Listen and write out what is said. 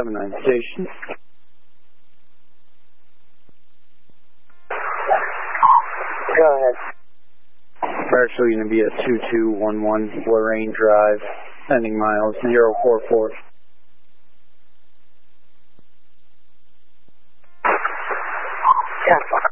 79 station. Go ahead. We're actually going to be at 2211 Lorraine Drive, sending miles 044. Yeah.